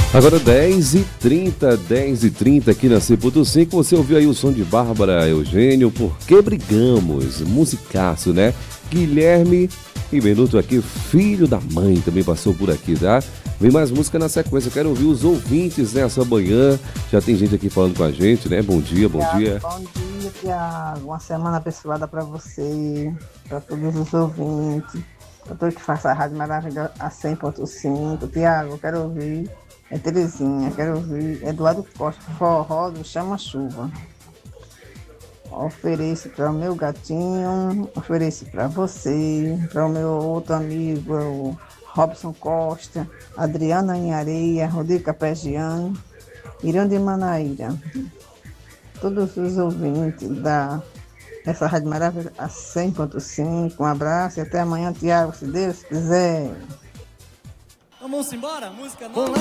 Agora 10h30 aqui na C.5, você ouviu aí o som de Bárbara Eugênio, Por Que Brigamos? Musicaço, né? Guilherme e Minuto aqui, filho da mãe, também passou por aqui, tá? Vem mais música na sequência, eu quero ouvir os ouvintes nessa manhã. Já tem gente aqui falando com a gente, né? Bom dia, bom dia. Bom dia, Tiago. Uma semana abençoada para você, para todos os ouvintes, para todos que fazem a Rádio Maravilha a 100.5. Tiago, eu quero ouvir Terezinha, quero ouvir Eduardo Costa, Forró do Chama-Chuva. Ofereço para o meu gatinho, ofereço para você, para o meu outro amigo, o Robson Costa, Adriana em Areia, Rodrigo Capegiano, Irande Manaíra. Todos os ouvintes dessa Rádio Maravilha a 100.5. Um abraço e até amanhã, Tiago, se Deus quiser. Vamos embora, música nova.